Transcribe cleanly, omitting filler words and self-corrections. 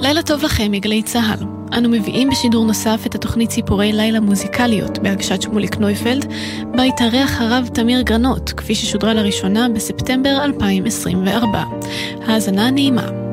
לילה טוב לכם מגלי צהל. אנו מביאים בשידור נוסף את התוכנית ציפורי לילה מוזיקליות בהגשת שמוליק נויפלד, בה התארח הרב תמיר גרנות, כפי ששודרה לראשונה בספטמבר 2024. האזנה נעימה.